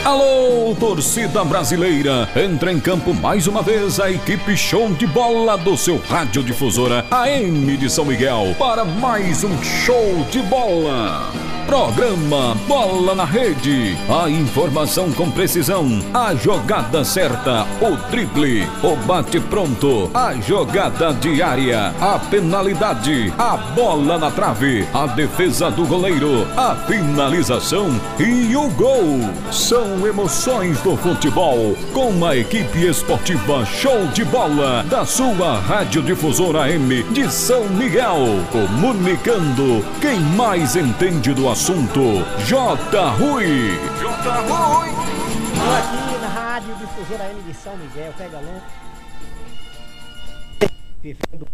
Alô, torcida brasileira! Entra em campo mais uma vez a equipe show de bola do seu radiodifusora AM de São Miguel para mais um show de bola. Programa Bola na Rede. A informação com precisão, a jogada certa, o drible, o bate pronto, a jogada diária, a penalidade, a bola na trave, a defesa do goleiro, a finalização e o gol. São emoções do futebol com a equipe esportiva Show de Bola da sua radiodifusora AM de São Miguel. Comunicando quem mais entende do assunto, J. Rui. J. Rui. Estou aqui na rádio difusora AM de São Miguel, pega longe. Vivendo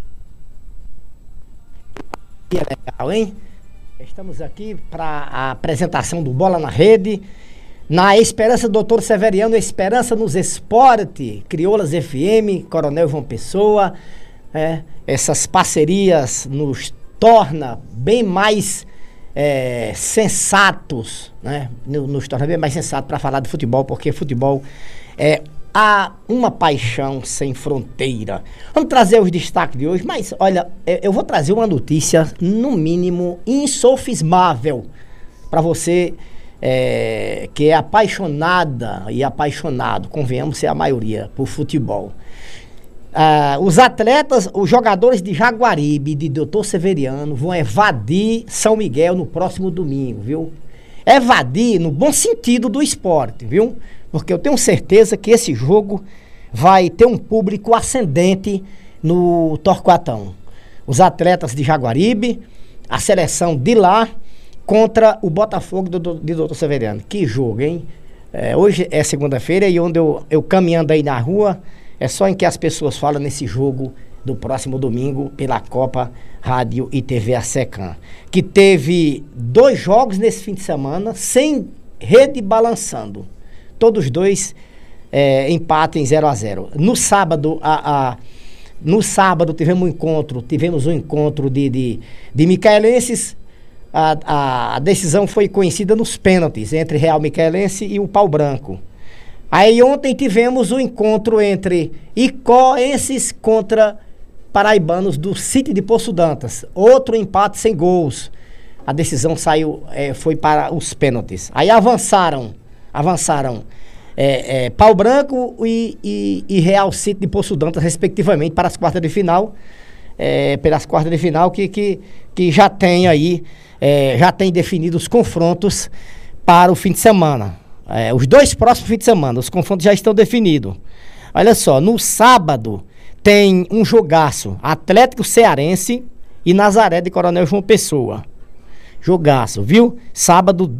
legal, hein? Estamos aqui para a apresentação do Bola na Rede, na Esperança do Dr. Severiano, Esperança nos Esporte, Crioulas FM, Coronel João Pessoa. Essas parcerias nos torna bem mais sensatos, né? Nos torna bem mais sensatos para falar de futebol, porque futebol é uma paixão sem fronteira. Vamos trazer os destaques de hoje, mas olha, eu vou trazer uma notícia, no mínimo, insofismável para você que é apaixonada e apaixonado, convenhamos ser a maioria, por futebol. Os atletas, os jogadores de Jaguaribe, de Dr. Severiano, vão evadir São Miguel no próximo domingo, viu? Evadir no bom sentido do esporte, viu? Porque eu tenho certeza que esse jogo vai ter um público ascendente no Torquatão. Os atletas de Jaguaribe, a seleção de lá, contra o Botafogo de Dr. Severiano. Que jogo, hein? Hoje é segunda-feira e onde eu caminhando aí na rua, é só em que as pessoas falam nesse jogo do próximo domingo pela Copa Rádio e TV Acecan, que teve 2 jogos nesse fim de semana sem rede balançando. Todos dois empate em 0-0. No sábado, tivemos um encontro de micaelenses. A decisão foi conhecida nos pênaltis entre Real Micaelense e o Pau Branco. Aí ontem tivemos o encontro entre icoenses contra paraibanos do City de Poço Dantas. Outro empate sem gols. A decisão foi para os pênaltis. Aí avançaram Pau Branco e Real City de Poço Dantas, respectivamente, para as quartas de final. Pelas quartas de final que já tem aí, já tem definido os confrontos para o fim de semana. Os 2 próximos fins de semana, os confrontos já estão definidos. Olha só, no sábado tem um jogaço, Atlético Cearense e Nazaré de Coronel João Pessoa. Jogaço, viu? Sábado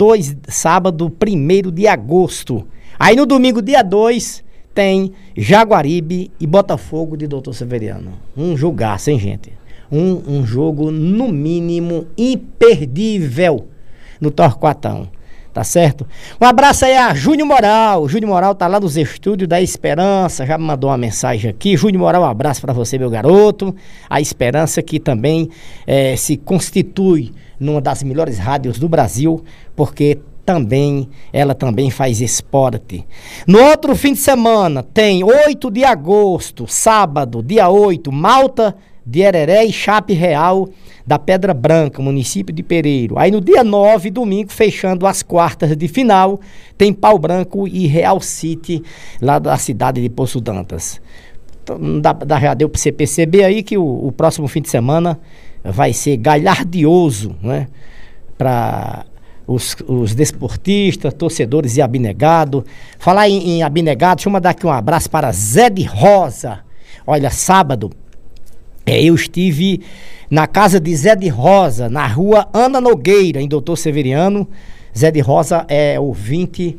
1º de agosto. Aí no domingo, dia 2, tem Jaguaribe e Botafogo de Dr. Severiano. Um jogaço, hein, gente? Um jogo, no mínimo, imperdível no Torquatão. Tá certo? Um abraço aí a Júnior Moral. Júnior Moral tá lá nos estúdios da Esperança, já me mandou uma mensagem aqui. Júnior Moral, um abraço pra você, meu garoto. A Esperança que também se constitui numa das melhores rádios do Brasil, porque ela também faz esporte. No outro fim de semana, tem 8 de agosto, sábado, dia 8, Malta de Hereré e Chape Real da Pedra Branca, município de Pereiro. Aí no dia 9, domingo, fechando as quartas de final, tem Pau Branco e Real City, lá da cidade de Poço Dantas. Então, já deu para você perceber aí que o próximo fim de semana vai ser galhardioso, né? Para os desportistas, torcedores e abnegado. Falar em abnegado, deixa eu mandar aqui um abraço para Zé de Rosa. Olha, sábado, eu estive na casa de Zé de Rosa, na rua Ana Nogueira, em Dr. Severiano. Zé de Rosa é ouvinte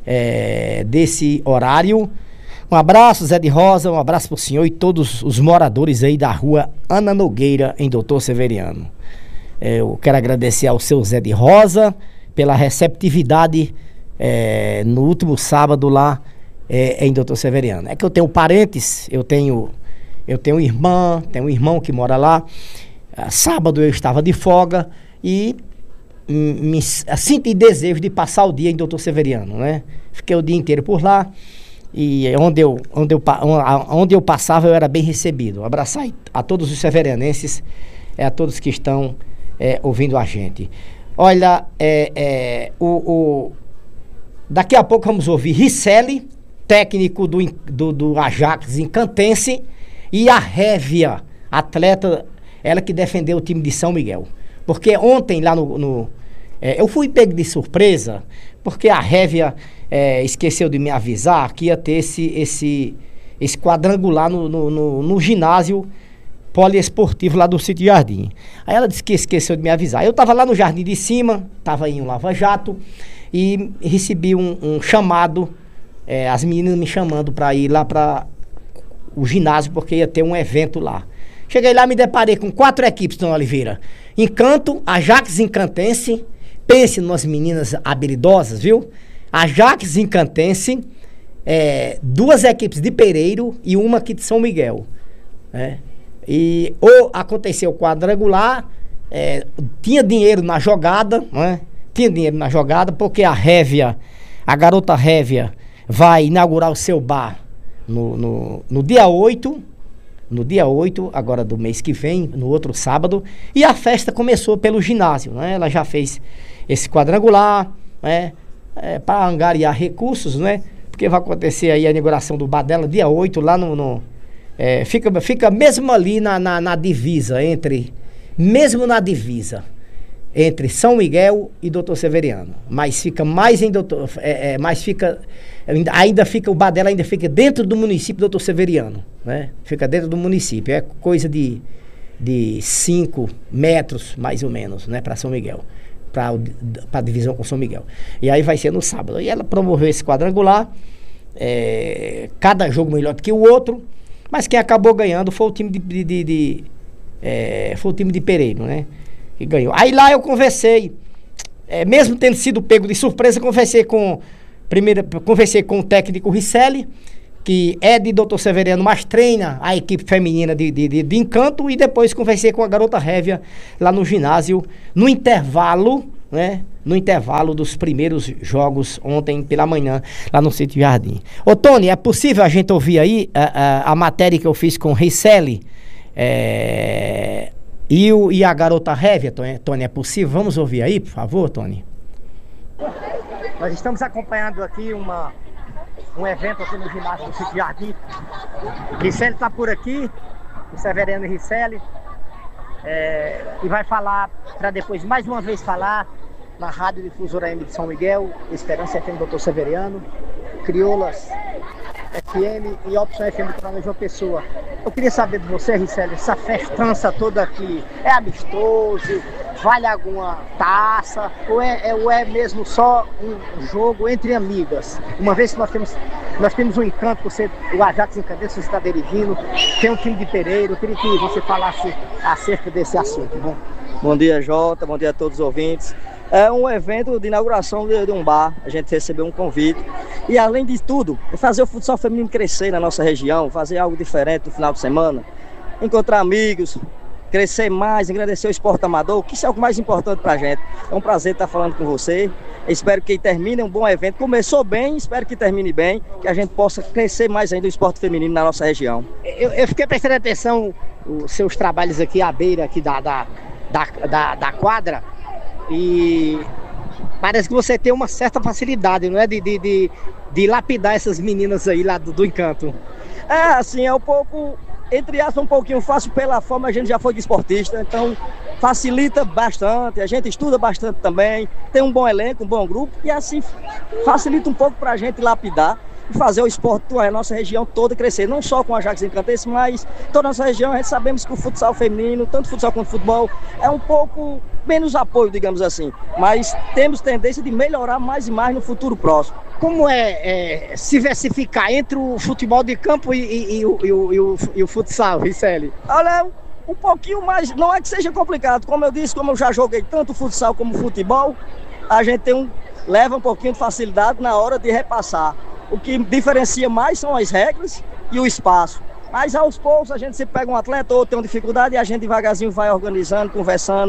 desse horário. Um abraço, Zé de Rosa, um abraço pro senhor e todos os moradores aí da rua Ana Nogueira, em Dr. Severiano. Eu quero agradecer ao seu Zé de Rosa pela receptividade no último sábado lá em Dr. Severiano. É que eu tenho parentes, eu tenho irmã, tenho um irmão que mora lá. Sábado eu estava de folga e senti desejo de passar o dia em Doutor Severiano, né? Fiquei o dia inteiro por lá e onde eu passava eu era bem recebido. Abraçar a todos os severianenses, a todos que estão ouvindo a gente. Olha, daqui a pouco vamos ouvir Ricelli, técnico do Ajax Incantense, e a Révia, atleta, ela que defendeu o time de São Miguel. Porque ontem lá eu fui pego de surpresa, porque a Révia esqueceu de me avisar que ia ter esse quadrangular no ginásio poliesportivo lá do Sítio Jardim. Aí ela disse que esqueceu de me avisar. Eu estava lá no Jardim de Cima, estava em um lava-jato, e recebi um chamado, as meninas me chamando para ir lá para o ginásio, porque ia ter um evento lá. Cheguei lá, me deparei com 4 equipes, Dona Oliveira. Encanto, Ajax Incantense, pense nas meninas habilidosas, viu? Ajax Incantense, 2 equipes de Pereiro e uma aqui de São Miguel. E aconteceu o quadrangular, tinha dinheiro na jogada, né? Tinha dinheiro na jogada, porque a garota Révia vai inaugurar o seu bar no dia 8, agora do mês que vem, no outro sábado, e a festa começou pelo ginásio, né? Ela já fez esse quadrangular, né? Para angariar recursos, né? Porque vai acontecer aí a inauguração do bar dela dia 8, lá fica mesmo ali na divisa, entre São Miguel e Doutor Severiano, mas fica mais em o bar dela ainda fica dentro do município Doutor Severiano, né? Fica dentro do município, é coisa de 5 metros mais ou menos, né, para São Miguel, para a divisão com São Miguel. E aí vai ser no sábado. E ela promoveu esse quadrangular, cada jogo melhor do que o outro, mas quem acabou ganhando foi o time de Pereiro, né? Que ganhou. Aí lá eu conversei, mesmo tendo sido pego de surpresa, conversei com o técnico Ricelli, que é de Doutor Severiano, mas treina a equipe feminina de Encanto, e depois conversei com a garota Révia lá no ginásio, no intervalo, né? No intervalo dos primeiros jogos ontem pela manhã, lá no Sítio Jardim. Ô Tony, é possível a gente ouvir aí a matéria que eu fiz com Ricelli e a garota Révia, Tony, é possível? Vamos ouvir aí, por favor, Tony? Nós estamos acompanhando aqui um evento aqui no ginásio do Sítio Jardim. Ricelli está por aqui, o Severiano Ricelli, e vai falar, para depois mais uma vez falar na Rádio Difusora AM de São Miguel, Esperança FM Doutor Severiano, Crioulas FM e Opção FM do Coronel João Pessoa. Eu queria saber de você, Ricelli, essa festança toda aqui é amistoso, vale alguma taça, ou é mesmo só um jogo entre amigas? Uma vez que nós temos um Encanto, o Ajax Incantense está dirigindo, tem um time de Pereiro, eu queria que você falasse acerca desse assunto. Bom dia, Jota, bom dia a todos os ouvintes. É um evento de inauguração de um bar, a gente recebeu um convite. E além de tudo, é fazer o futsal feminino crescer na nossa região, fazer algo diferente no final de semana, encontrar amigos, crescer mais, engrandecer o esporte amador, que isso é o mais importante pra gente. É um prazer estar falando com você. Espero que termine um bom evento. Começou bem, espero que termine bem, que a gente possa crescer mais ainda o esporte feminino na nossa região. Eu fiquei prestando atenção os seus trabalhos aqui à beira aqui da quadra, e parece que você tem uma certa facilidade, não é? De lapidar essas meninas aí lá do Encanto. Assim, é um pouco, entre aspas, um pouquinho fácil pela forma, a gente já foi desportista, então facilita bastante, a gente estuda bastante também, tem um bom elenco, um bom grupo, e assim facilita um pouco pra gente lapidar e fazer o esporte, a nossa região toda crescer, não só com a Ajax Incantense, mas toda a nossa região. A gente sabemos que o futsal feminino, tanto futsal quanto futebol, é um pouco menos apoio, digamos assim, mas temos tendência de melhorar mais e mais no futuro próximo. Como se versificar entre o futebol de campo e o futsal, Ricelli? Olha, um pouquinho mais, não é que seja complicado, como eu disse, como eu já joguei tanto futsal como futebol, a gente leva um pouquinho de facilidade na hora de repassar. O que diferencia mais são as regras e o espaço. Mas aos poucos a gente sempre pega um atleta ou tem uma dificuldade e a gente devagarzinho vai organizando, conversando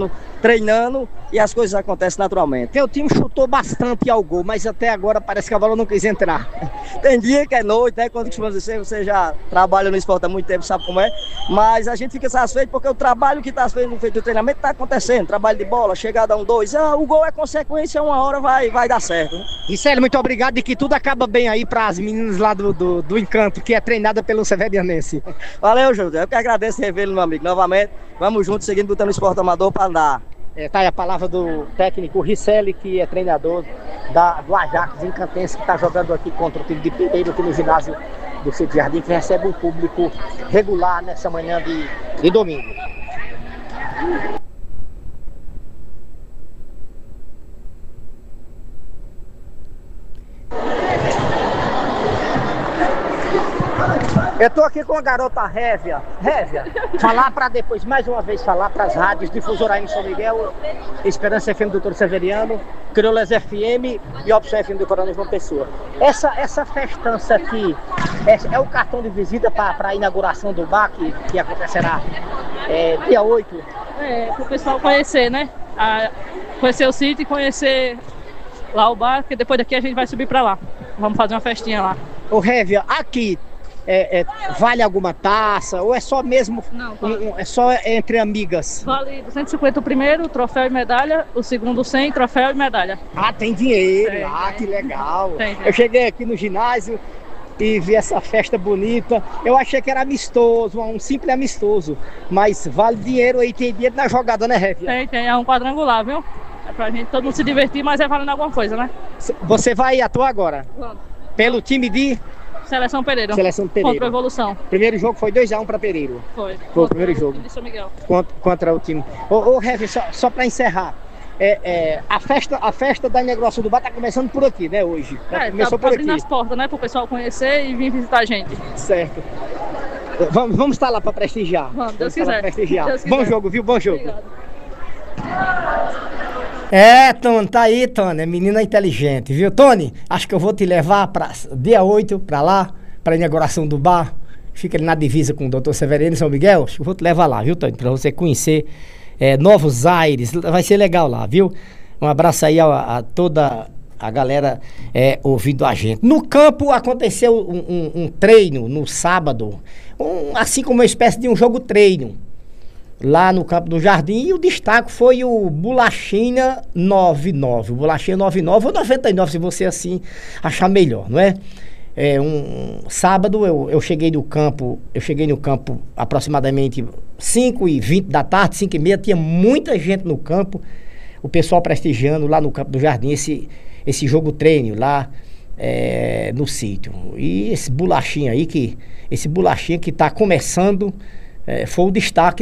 treinando e as coisas acontecem naturalmente. Teu time chutou bastante ao gol, mas até agora parece que a bola não quis entrar. Tem dia que é noite, né? Quando costuma dizer, você já trabalha no esporte há muito tempo, sabe como é. Mas a gente fica satisfeito porque o trabalho que está sendo feito no treinamento está acontecendo. Trabalho de bola, chegada a 1-2. O gol é consequência, uma hora vai dar certo. Né? Gisele, muito obrigado e que tudo acaba bem aí para as meninas lá do Encanto, que é treinada pelo Severianense. Valeu, Júlio. Eu que agradeço revê-lo, meu amigo, novamente. Vamos juntos, seguindo botando o esporte amador para andar. Tá aí a palavra do técnico Ricelli, que é treinador do Ajax Encantense, que está jogando aqui contra o time de Pinheiro, aqui no ginásio do Sítio Jardim, que recebe um público regular nessa manhã de domingo. Eu tô aqui com a garota Révia. Révia, falar para depois, mais uma vez, falar para as rádios Difusora em São Miguel, Esperança FM do Doutor Severiano, Crioulas FM e Opção FM do Coronel João Pessoa. Essa festança aqui é o cartão de visita para a inauguração do bar que acontecerá dia 8. Para o pessoal conhecer, né? Conhecer o sítio e conhecer lá o bar, que depois daqui a gente vai subir para lá. Vamos fazer uma festinha lá. Ô Révia, aqui vale alguma taça ou é só mesmo? Não, é só entre amigas? Vale 250 o primeiro, troféu e medalha, o segundo 100, troféu e medalha. Ah, tem dinheiro, tem. Que legal. Tem. Eu cheguei aqui no ginásio e vi essa festa bonita. Eu achei que era amistoso, um simples amistoso, mas vale dinheiro aí, tem dinheiro na jogada, né, Révia? Tem, é um quadrangular, viu? É pra gente todo mundo se divertir, mas é valendo alguma coisa, né? Você vai atuar agora? Vamos. Pelo time de? Seleção Pereira. Seleção Pereira. Contra a Evolução. Primeiro jogo foi 2-1 para Pereira. Foi o primeiro jogo. De São Miguel. Contra o time. Ô Révia, só para encerrar. A festa da inauguração do bar tá começando por aqui, né, hoje? Começou por abrindo aqui. As portas, né, pro pessoal conhecer e vir visitar a gente. Certo. Vamos estar lá para prestigiar. Vamos, Deus quiser. Bom jogo, viu? Bom jogo. Obrigado. Tony, tá aí, Tony, é menina inteligente, viu? Tony, acho que eu vou te levar para dia 8, para lá, para inauguração do bar. Fica ali na divisa com o Dr. Severiano em São Miguel. Acho que eu vou te levar lá, viu, Tony? Para você conhecer novos aires. Vai ser legal lá, viu? Um abraço aí a toda a galera ouvindo a gente. No campo aconteceu um treino no sábado, assim como uma espécie de um jogo treino. Lá no campo do Jardim, e o destaque foi o Bolachinha 99. O Bolachinha 99 ou 99, se você assim achar melhor, não é? Um sábado eu cheguei no campo aproximadamente 5h20 da tarde, 5h30, tinha muita gente no campo, o pessoal prestigiando lá no campo do Jardim esse jogo treino lá no sítio. E esse bolachinha que está começando. Foi o destaque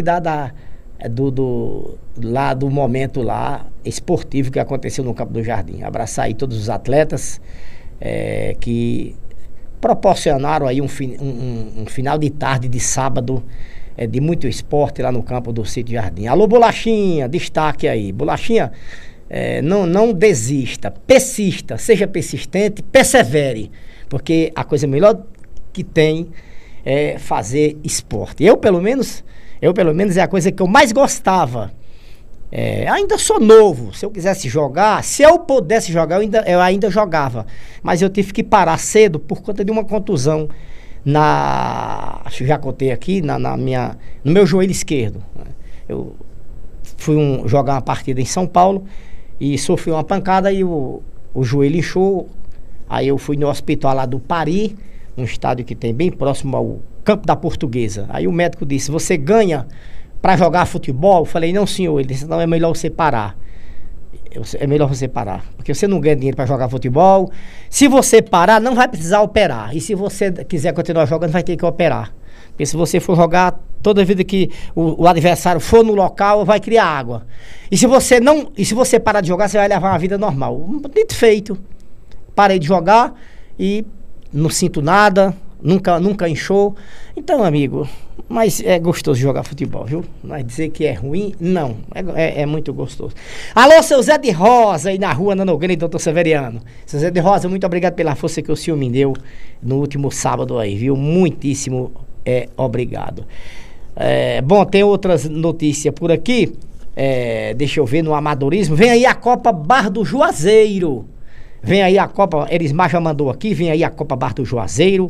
do momento lá esportivo que aconteceu no campo do Jardim. Abraçar aí todos os atletas que proporcionaram aí um final de tarde de sábado de muito esporte lá no campo do Sítio Jardim. Alô, Bolachinha, destaque aí. Bolachinha, não desista, persista, seja persistente, persevere, porque a coisa melhor que tem fazer esporte. Eu pelo menos é a coisa que eu mais gostava. Ainda sou novo. Se eu quisesse jogar, se eu pudesse jogar, eu ainda jogava. Mas eu tive que parar cedo por conta de uma contusão acho que já contei aqui, no meu joelho esquerdo. Eu fui jogar uma partida em São Paulo e sofri uma pancada e o joelho inchou. Aí eu fui no hospital lá do Pari, um estádio que tem bem próximo ao Campo da Portuguesa. Aí o médico disse: você ganha para jogar futebol? Eu falei: não, senhor. Ele disse: não, é melhor você parar. É melhor você parar, porque você não ganha dinheiro para jogar futebol. Se você parar, não vai precisar operar. E se você quiser continuar jogando, vai ter que operar. Porque se você for jogar, toda vida que o adversário for no local, vai criar água. E se você parar de jogar, você vai levar uma vida normal. Dito feito. Parei de jogar e não sinto nada, nunca inchou. Então, amigo, mas é gostoso jogar futebol, viu? Não é dizer que é ruim, não. É muito gostoso. Alô, seu Zé de Rosa, aí na rua, na Nogueira, Doutor Severiano. Seu Zé de Rosa, muito obrigado pela força que o senhor me deu no último sábado aí, viu? Muitíssimo obrigado. Bom, tem outras notícias por aqui. deixa eu ver, no amadorismo, vem aí a Copa Bar do Juazeiro. Vem aí a Copa, Erismar já mandou aqui, vem aí a Copa Bar do Juazeiro.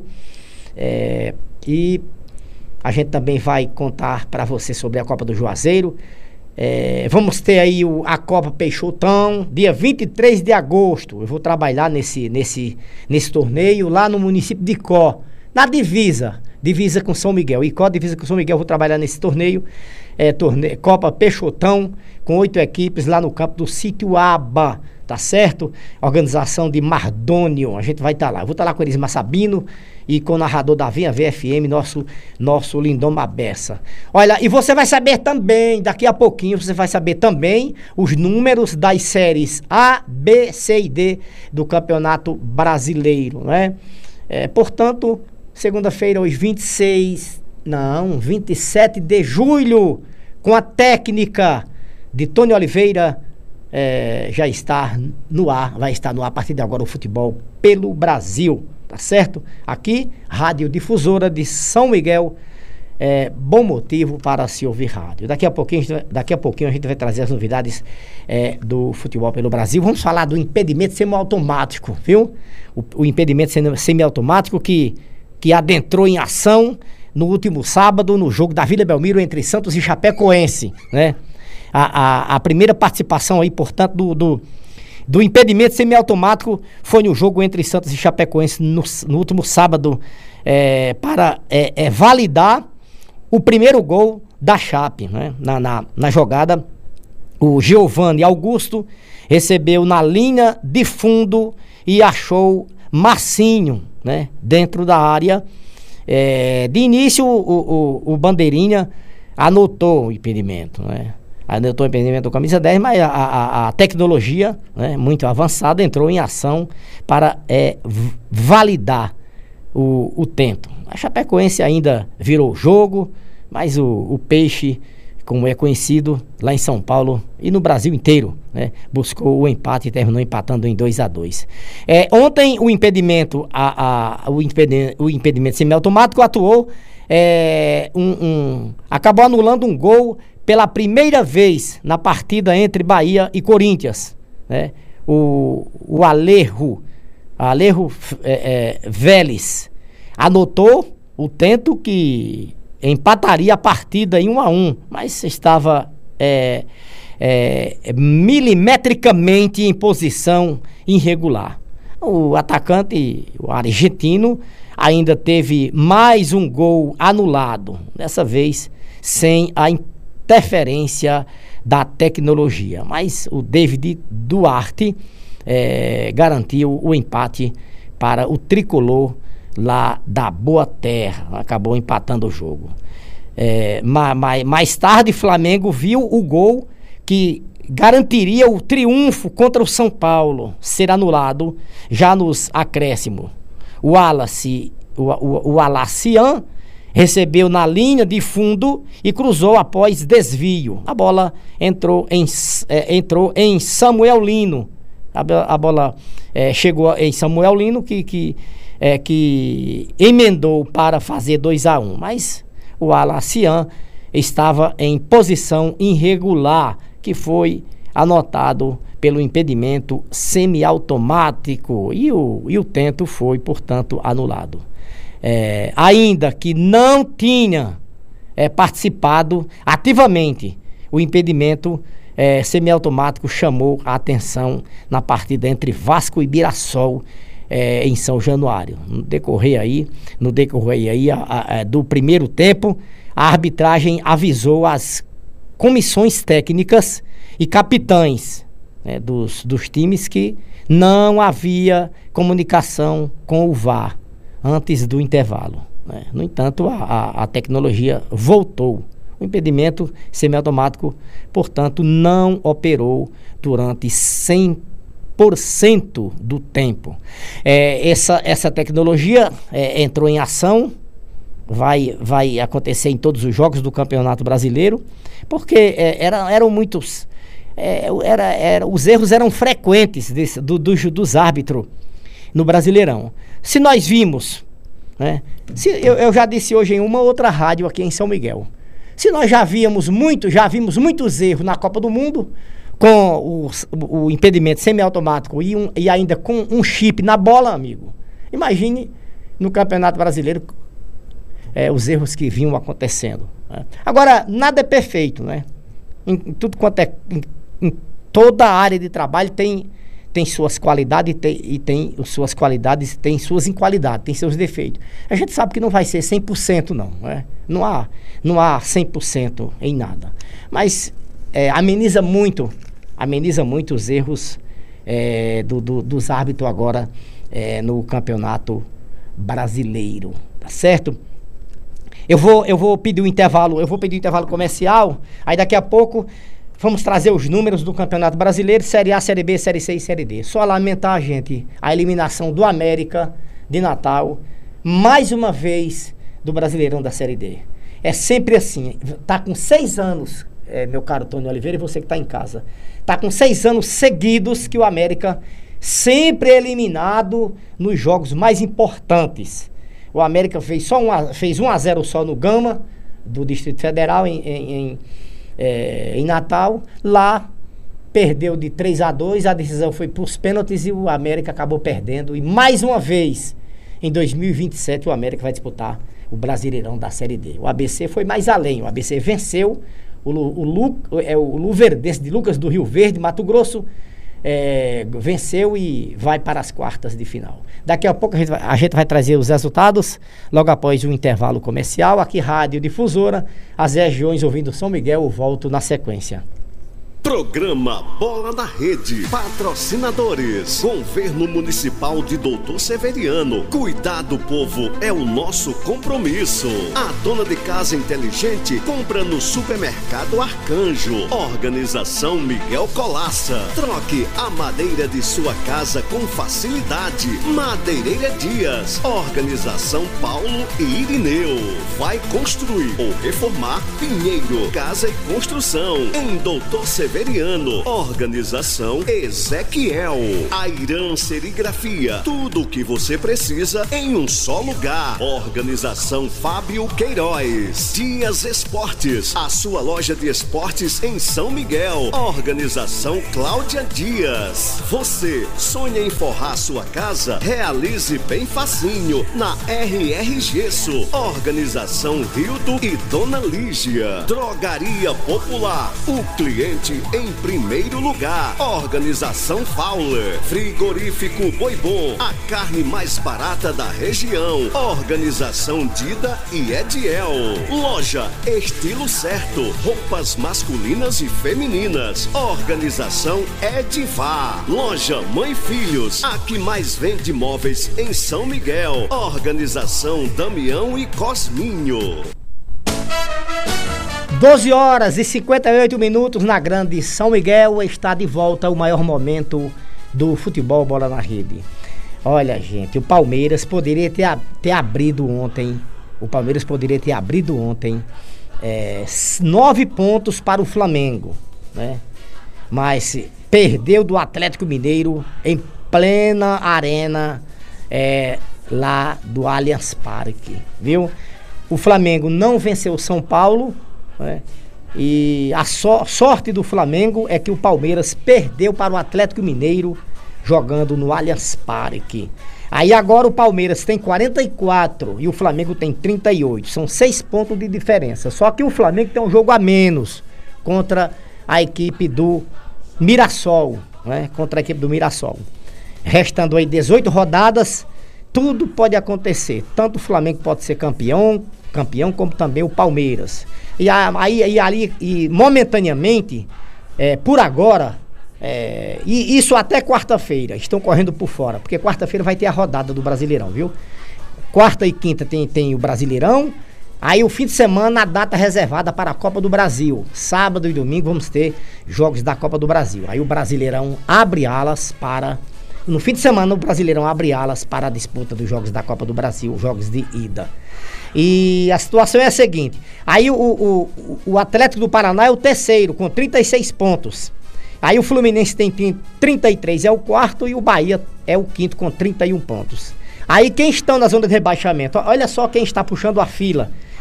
E a gente também vai contar para você sobre a Copa do Juazeiro. Vamos ter aí a Copa Peixotão, dia 23 de agosto. Eu vou trabalhar nesse torneio lá no município de Icó, na divisa com São Miguel. Icó, divisa com São Miguel, eu vou trabalhar nesse torneio. Copa Peixotão, com 8 equipes lá no campo do Sítio Aba, tá certo? Organização de Mardônio, a gente vai estar lá. Eu vou estar lá com Erismar Sabino e com o narrador da Vinha VFM, nosso Lindão Mabessa. Olha, e você vai saber também, daqui a pouquinho, você vai saber também os números das séries A, B, C e D do Campeonato Brasileiro, né? Portanto, segunda-feira, hoje 27 de julho, com a técnica de Tony Oliveira, já está no ar, vai estar no ar a partir de agora o futebol pelo Brasil, tá certo? Aqui, Rádio Difusora de São Miguel, bom motivo para se ouvir rádio. Daqui a pouquinho a gente vai trazer as novidades do futebol pelo Brasil. Vamos falar do impedimento semiautomático, viu? O impedimento semiautomático que adentrou em ação no último sábado no jogo da Vila Belmiro entre Santos e Chapecoense, né? A primeira participação aí, portanto, do impedimento semiautomático foi no jogo entre Santos e Chapecoense no último sábado, para validar o primeiro gol da Chape, né? Na jogada, o Giovanni Augusto recebeu na linha de fundo e achou Marcinho, né, dentro da área. De início, o Bandeirinha anotou o impedimento, né? Anotou o impedimento do camisa 10, mas a tecnologia, né, muito avançada, entrou em ação para validar o tento. A Chapecoense ainda virou o jogo, mas o Peixe, como é conhecido lá em São Paulo e no Brasil inteiro, né, buscou o empate e terminou empatando em 2-2. Ontem o impedimento semiautomático atuou, acabou anulando um gol pela primeira vez na partida entre Bahia e Corinthians, né? O Alejo Vélez anotou o tento que empataria a partida em 1-1, mas estava milimetricamente em posição irregular. O atacante, o argentino, ainda teve mais um gol anulado, dessa vez sem a interferência da tecnologia, mas o David Duarte garantiu o empate para o tricolor lá da Boa Terra, acabou empatando o jogo. Mais tarde, Flamengo viu o gol que garantiria o triunfo contra o São Paulo ser anulado já nos acréscimos. O Alacian recebeu na linha de fundo e cruzou após desvio. A bola entrou em Samuel Lino. A bola chegou em Samuel Lino, que emendou para fazer 2-1. Mas o Alacian estava em posição irregular, que foi anotado pelo impedimento semiautomático e o tento foi, portanto, anulado. Ainda que não tinha participado ativamente, o impedimento semiautomático chamou a atenção na partida entre Vasco e Mirassol, em São Januário. No decorrer aí do primeiro tempo, a arbitragem avisou as comissões técnicas e capitães, né, dos times que não havia comunicação com o VAR antes do intervalo, né? No entanto, a tecnologia voltou. O impedimento semiautomático, portanto, não operou durante 100% do tempo. Essa tecnologia entrou em ação, vai acontecer em todos os jogos do Campeonato Brasileiro, porque eram muitos... os erros eram frequentes dos árbitros no Brasileirão. Se nós vimos, né, eu já disse hoje em uma outra rádio aqui em São Miguel, Se nós já vimos muitos erros na Copa do Mundo, com o impedimento semiautomático e ainda com um chip na bola, amigo, imagine no Campeonato Brasileiro os erros que vinham acontecendo, né? Agora, nada é perfeito, né? Em tudo quanto em toda a área de trabalho tem suas qualidades e tem suas qualidades, tem suas inqualidades, tem seus defeitos. A gente sabe que não vai ser 100% não, né? Não há 100% em nada. Mas ameniza muito os erros dos árbitros agora no Campeonato Brasileiro, tá certo? Eu vou pedir um intervalo comercial, aí daqui a pouco vamos trazer os números do Campeonato Brasileiro, Série A, Série B, Série C e Série D. Só lamentar, gente, a eliminação do América de Natal, mais uma vez, do Brasileirão da Série D. É sempre assim, tá com 6 anos, meu caro Tony Oliveira, e você que tá em casa, tá com 6 anos seguidos que o América sempre é eliminado nos jogos mais importantes. O América fez 1-0 só no Gama, do Distrito Federal, em Natal. Lá, perdeu de 3-2, a decisão foi para os pênaltis e o América acabou perdendo. E mais uma vez, em 2027, o América vai disputar o Brasileirão da Série D. O ABC foi mais além, o ABC venceu o Luverdense de Lucas do Rio Verde, Mato Grosso, venceu e vai para as quartas de final. Daqui a pouco a gente vai trazer os resultados, logo após o intervalo comercial. Aqui Rádio Difusora, as regiões ouvindo São Miguel, eu volto na sequência. Programa Bola na Rede. Patrocinadores: Governo Municipal de Doutor Severiano. Cuidar do povo é o nosso compromisso. A dona de casa inteligente compra no Supermercado Arcanjo. Organização Miguel Colaça. Troque a madeira de sua casa com facilidade. Madeireira Dias. Organização Paulo e Irineu. Vai construir ou reformar? Pinheiro Casa e Construção. Em Doutor Severiano. Organização Ezequiel. Airan Serigrafia. Tudo o que você precisa em um só lugar. Organização Fábio Queiroz. Dias Esportes. A sua loja de esportes em São Miguel. Organização Cláudia Dias. Você sonha em forrar sua casa? Realize bem facinho na RR Gesso. Organização Rildo e Dona Lígia. Drogaria Popular. O cliente em primeiro lugar. Organização Fowler. Frigorífico Boi Bom. A carne mais barata da região. Organização Dida e Ediel. Loja Estilo Certo. Roupas masculinas e femininas. Organização Edivar. Loja Mãe Filhos. A que mais vende móveis em São Miguel. Organização Damião e Cosminho. 12 horas e 58 minutos na Grande São Miguel. Está de volta o maior momento do futebol Bola na Rede. Olha, gente, o Palmeiras poderia ter abrido ontem. O Palmeiras poderia ter abrido ontem 9 pontos para o Flamengo, né? Mas perdeu do Atlético Mineiro em plena arena lá do Allianz Parque, viu? O Flamengo não venceu o São Paulo, né? E a sorte do Flamengo é que o Palmeiras perdeu para o Atlético Mineiro jogando no Allianz Parque. Aí agora o Palmeiras tem 44 e o Flamengo tem 38. São 6 pontos de diferença. Só que o Flamengo tem um jogo a menos contra a equipe do Mirassol, né? Contra a equipe do Mirassol. Restando aí 18 rodadas, tudo pode acontecer. Tanto o Flamengo pode ser campeão como também o Palmeiras. E momentaneamente, por agora, e isso até quarta-feira, estão correndo por fora, porque quarta-feira vai ter a rodada do Brasileirão, viu? Quarta e quinta tem o Brasileirão, aí o fim de semana a data reservada para a Copa do Brasil. Sábado e domingo vamos ter jogos da Copa do Brasil. Aí o Brasileirão abre alas para... No fim de semana o Brasileirão abre alas para a disputa dos jogos da Copa do Brasil, jogos de ida. E a situação é a seguinte, aí o Atlético do Paraná é o terceiro, com 36 pontos. Aí o Fluminense tem 33, é o quarto, e o Bahia é o quinto com 31 pontos. Aí quem estão na zona de rebaixamento, olha só quem está puxando a fila.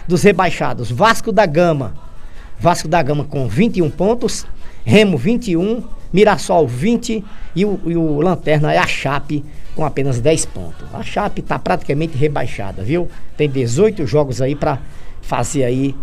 dos rebaixados, Vasco da Gama com 21 pontos, Remo 21, Mirassol 20 e o lanterna é a Chape com apenas 10 pontos. A Chape está praticamente rebaixada, viu? Tem 18 jogos aí para fazer aí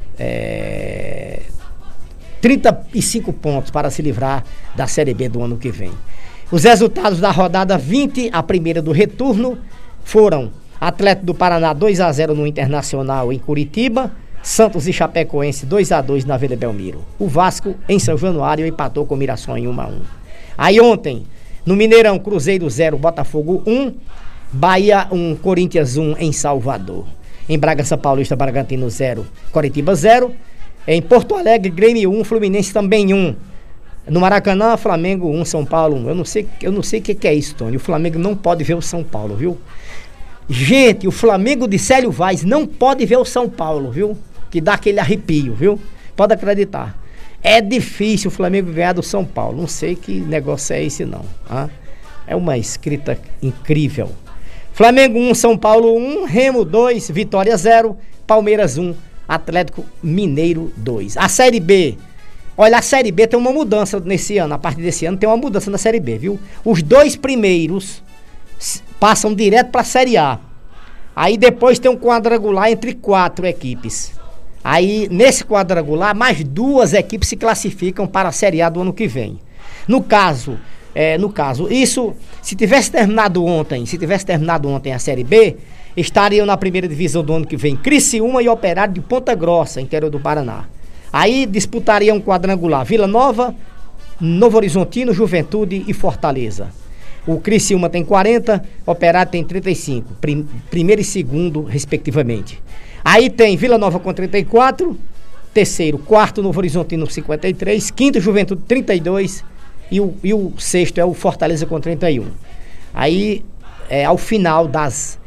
35 pontos para se livrar da Série B do ano que vem. Os resultados da rodada 20, a primeira do retorno, foram Atlético do Paraná 2-0 no Internacional em Curitiba, Santos e Chapecoense 2-2 na Vila Belmiro. O Vasco em São Januário empatou com o Mirassol em 1-1. Aí ontem, no Mineirão, Cruzeiro 0, Botafogo 1, Bahia 1, Corinthians 1 em Salvador. Em Bragança Paulista, Bragantino 0, Coritiba 0. Em Porto Alegre, Grêmio 1, Fluminense também 1. No Maracanã, Flamengo 1, São Paulo 1. Eu não sei o que é isso, Tony. O Flamengo não pode ver o São Paulo, viu? Gente, o Flamengo de Célio Vaz não pode ver o São Paulo, viu? Que dá aquele arrepio, viu? Pode acreditar. É difícil o Flamengo ganhar do São Paulo. Não sei que negócio é esse, não. Ah? É uma escrita incrível. Flamengo 1, São Paulo 1, Remo 2, Vitória 0, Palmeiras 1, Atlético Mineiro 2. A Série B. Olha, a Série B tem uma mudança nesse ano. A partir desse ano tem uma mudança na Série B, viu? Os 2 primeiros passam direto para a Série A. Aí depois tem um quadrangular entre 4 equipes. Aí nesse quadrangular mais 2 equipes se classificam para a Série A do ano que vem. No caso, isso, se tivesse terminado ontem a Série B, estariam na primeira divisão do ano que vem Criciúma e Operário de Ponta Grossa, interior do Paraná. Aí disputariam um quadrangular Vila Nova, Novo Horizontino, Juventude e Fortaleza. O Criciúma tem 40, Operário tem 35, primeiro e segundo, respectivamente. Aí tem Vila Nova com 34, terceiro, quarto, Novo Horizontino 53, quinto, Juventude 32 e o sexto é o Fortaleza com 31. Aí, ao final das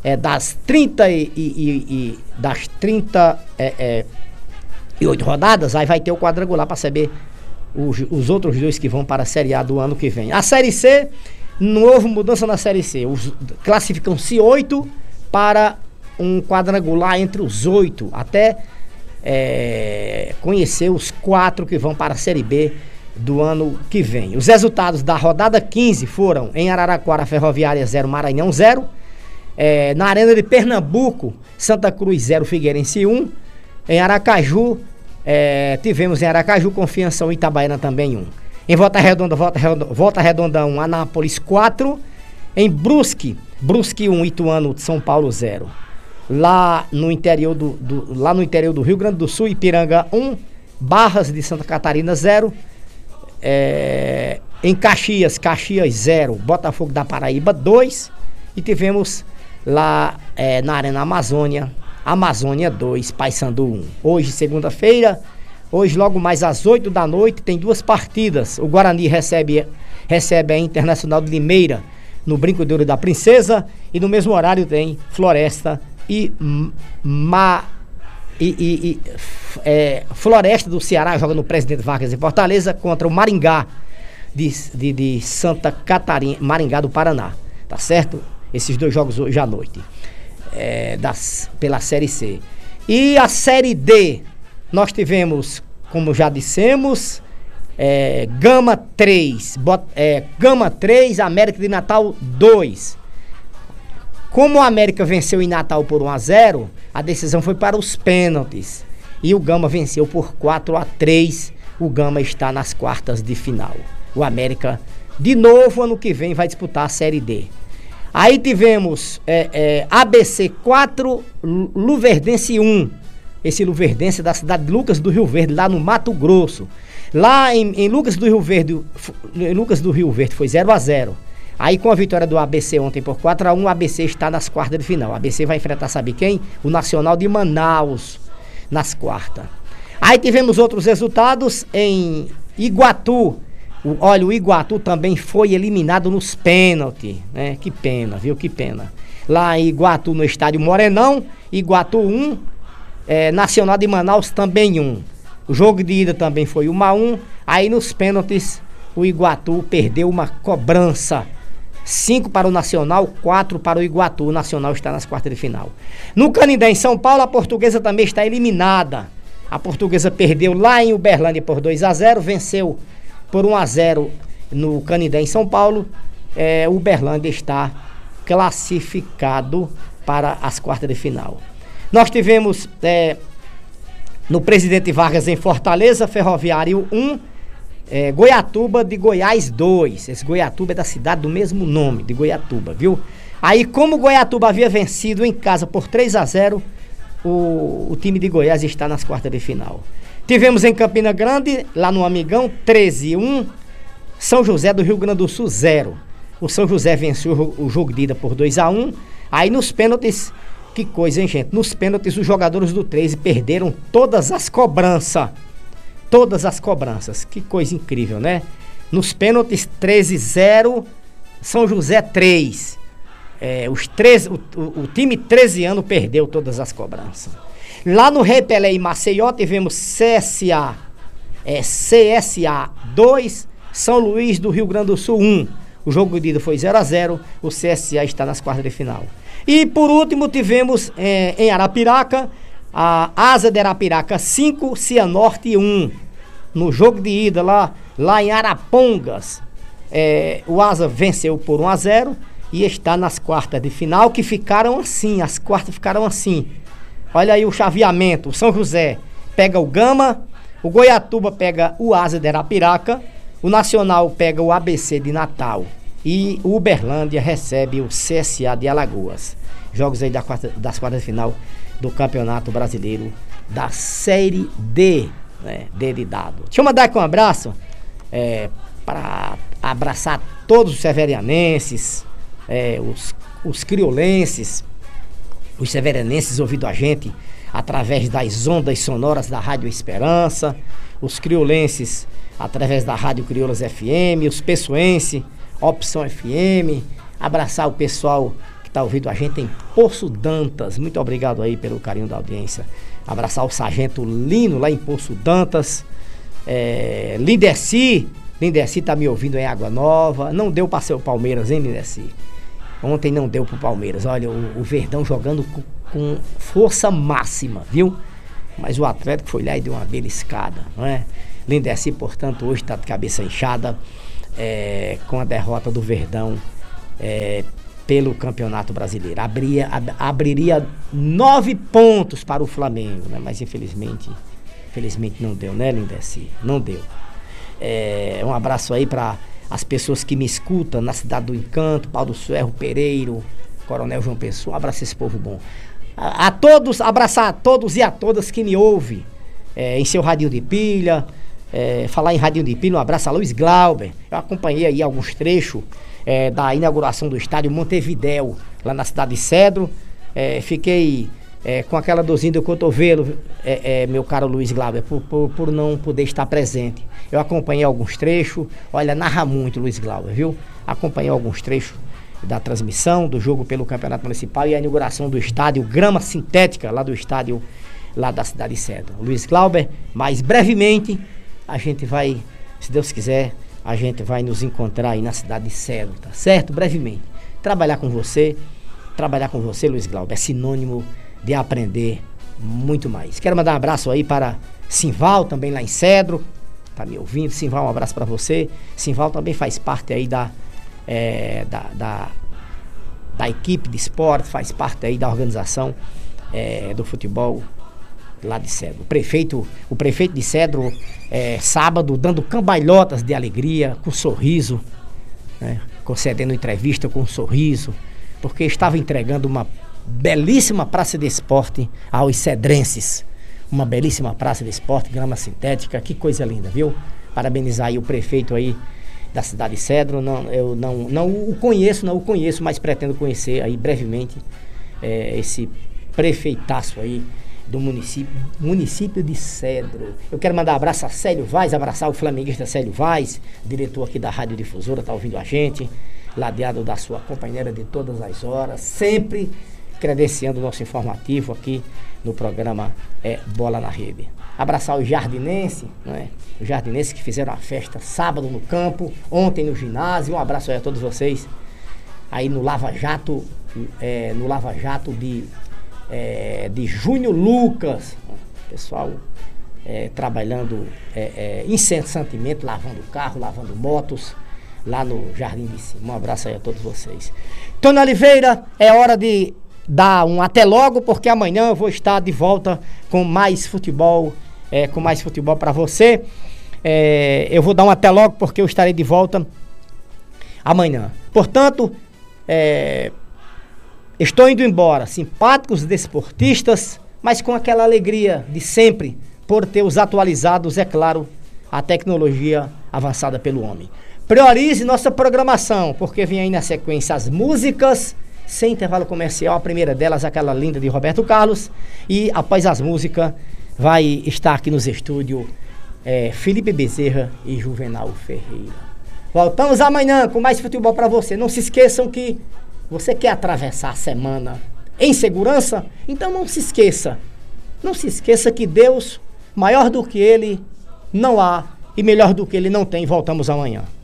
38 rodadas, aí vai ter o quadrangular para saber os outros 2 que vão para a Série A do ano que vem. A Série C, não houve mudança na Série C. Classificam-se 8 para um quadrangular entre os 8, até conhecer os 4 que vão para a Série B do ano que vem. Os resultados da rodada 15 foram em Araraquara, Ferroviária 0, Maranhão 0. Na Arena de Pernambuco, Santa Cruz 0, Figueirense 1. Em Aracaju, tivemos em Aracaju, Confiança 1 e Itabaiana também 1. Em Volta Redonda 1, Anápolis 4. Em Brusque 1, Ituano de São Paulo 0. Lá no interior do Rio Grande do Sul, Ipiranga 1, Barras de Santa Catarina 0. Em Caxias 0, Botafogo da Paraíba 2. E tivemos lá na Arena Amazônia 2, Paysandu 1. Hoje, segunda-feira, logo mais às 8 da noite, tem 2 partidas. O Guarani recebe a Internacional de Limeira no Brinco de Ouro da Princesa. E no mesmo horário tem Floresta e Floresta do Ceará joga no Presidente Vargas em Fortaleza contra o Maringá de Santa Catarina, Maringá do Paraná, tá certo? Esses 2 jogos hoje à noite pela Série C. E a Série D, nós tivemos, como já dissemos, Gama 3, América de Natal 2. Como o América venceu em Natal por 1-0, a decisão foi para os pênaltis. E o Gama venceu por 4-3. O Gama está nas quartas de final. O América, de novo, ano que vem, vai disputar a Série D. Aí tivemos ABC 4, Luverdense 1. Esse Luverdense é da cidade de Lucas do Rio Verde, lá no Mato Grosso. Lá em Lucas do Rio Verde foi 0-0. Aí com a vitória do ABC ontem por 4-1, o ABC está nas quartas de final. O ABC vai enfrentar, sabe quem? O Nacional de Manaus, nas quartas. Aí tivemos outros resultados em Iguatu. Olha, o Iguatu também foi eliminado nos pênaltis, né? Que pena, viu? Que pena. Lá em Iguatu, no estádio Morenão, Iguatu 1, Nacional de Manaus também 1. O jogo de ida também foi 1-1. Aí nos pênaltis, o Iguatu perdeu uma cobrança 5 para o Nacional, 4 para o Iguatu. O Nacional está nas quartas de final. No Canindé, em São Paulo, a Portuguesa também está eliminada. A Portuguesa perdeu lá em Uberlândia por 2-0, venceu por 1-0 no Canindé, em São Paulo. O Uberlândia está classificado para as quartas de final. Nós tivemos no Presidente Vargas, em Fortaleza, Ferroviário 1, Goiatuba de Goiás 2. Esse Goiatuba é da cidade do mesmo nome, de Goiatuba, viu? Aí, como o Goiatuba havia vencido em casa por 3-0, o time de Goiás está nas quartas de final. Tivemos em Campina Grande, lá no Amigão, 13-1, São José do Rio Grande do Sul 0. O São José venceu o jogo de ida por 2-1. Aí nos pênaltis, que coisa, hein, gente? Nos pênaltis, os jogadores do 13 perderam todas as cobranças. Todas as cobranças. Que coisa incrível, né? Nos pênaltis, 13-0, São José 3. O time 13ano perdeu todas as cobranças. Lá no Rei Pelé em Maceió, tivemos CSA 2, São Luís do Rio Grande do Sul 1. O jogo de ida foi 0-0, o CSA está nas quartas de final. E por último tivemos em Arapiraca, a Asa de Arapiraca 5, Cianorte 1. No jogo de ida lá em Arapongas, o Asa venceu por 1-0 e está nas quartas de final, que ficaram assim, as quartas ficaram assim. Olha aí o chaveamento: o São José pega o Gama, o Goiatuba pega o Asa de Arapiraca, o Nacional pega o ABC de Natal e o Uberlândia recebe o CSA de Alagoas. Jogos aí das quartas de final do Campeonato Brasileiro da Série D, né? D de dado. Deixa eu mandar aqui um abraço para abraçar todos os severianenses, os criolenses, os severianenses ouvindo a gente através das ondas sonoras da Rádio Esperança, os criolenses através da Rádio Crioulas FM, os pessoenses, Opção FM, abraçar o pessoal que está ouvindo a gente em Poço Dantas. Muito obrigado aí pelo carinho da audiência. Abraçar o Sargento Lino lá em Poço Dantas. Lindeci tá me ouvindo em Água Nova. Não deu para ser o Palmeiras, hein, Lindeci? Ontem não deu pro Palmeiras. Olha, o Verdão jogando com força máxima, viu? Mas o Atlético foi lá e deu uma beliscada, não é? Lindeci, portanto, hoje está de cabeça inchada com a derrota do Verdão pelo Campeonato Brasileiro. Abriria 9 pontos para o Flamengo, né? Mas infelizmente não deu, né, Lindeci? Não deu. Um abraço aí para as pessoas que me escutam na Cidade do Encanto, Pau do Ferro, Pereiro, Coronel João Pessoa. Um abraço a esse povo bom. Abraçar a todos e a todas que me ouvem em seu radinho de pilha. Falar em radinho de pilha, um abraço a Luiz Glauber. Eu acompanhei aí alguns trechos da inauguração do estádio Montevidéu, lá na cidade de Cedro. Fiquei com aquela dorzinha do cotovelo, meu caro Luiz Glauber, por não poder estar presente. Eu acompanhei alguns trechos. Olha, narra muito, Luiz Glauber, viu? Acompanhei alguns trechos da transmissão do jogo pelo Campeonato Municipal e a inauguração do estádio Grama Sintética, lá do estádio lá da cidade de Cedro. Luiz Glauber, mais brevemente a gente vai, se Deus quiser, a gente vai nos encontrar aí na cidade de Cedro, tá certo? Brevemente. Trabalhar com você, Luiz Glauber, é sinônimo de aprender muito mais. Quero mandar um abraço aí para Simval, também lá em Cedro, tá me ouvindo? Simval, um abraço para você. Simval também faz parte aí da equipe de esporte, faz parte aí da organização do futebol lá de Cedro. O prefeito de Cedro, sábado, dando cambalhotas de alegria, com sorriso, né? Concedendo entrevista com um sorriso, porque estava entregando uma belíssima praça de esporte aos cedrenses. Uma belíssima praça de esporte, grama sintética, que coisa linda, viu? Parabenizar aí o prefeito aí da cidade de Cedro. Eu não o conheço, mas pretendo conhecer aí brevemente esse prefeitaço aí do município de Cedro. Eu quero mandar um abraço a Célio Vaz, abraçar o flamenguista Célio Vaz, diretor aqui da Rádio Difusora, tá ouvindo a gente, ladeado da sua companheira de todas as horas, sempre credenciando o nosso informativo aqui no programa Bola na Rede. Abraçar os jardinenses, né? Os jardinenses que fizeram a festa sábado no campo, ontem no ginásio. Um abraço aí a todos vocês. aí no Lava Jato, de Júnior Lucas, pessoal trabalhando incessantemente, lavando carro, lavando motos, lá no Jardim de Cima. Um abraço aí a todos vocês. Tony Oliveira, é hora de dar um até logo, porque amanhã eu vou estar de volta com mais futebol, para você. Eu vou dar um até logo, porque eu estarei de volta amanhã. Portanto, estou indo embora, simpáticos desportistas, mas com aquela alegria de sempre, por ter os atualizados, é claro, a tecnologia avançada pelo homem. Priorize nossa programação, porque vem aí na sequência as músicas, sem intervalo comercial, a primeira delas, aquela linda de Roberto Carlos, e após as músicas, vai estar aqui nos estúdios Felipe Bezerra e Juvenal Ferreira. Voltamos amanhã com mais futebol para você. Não se esqueçam que você quer atravessar a semana em segurança? Então não se esqueça. Não se esqueça que Deus, maior do que Ele, não há, e melhor do que Ele não tem. Voltamos amanhã.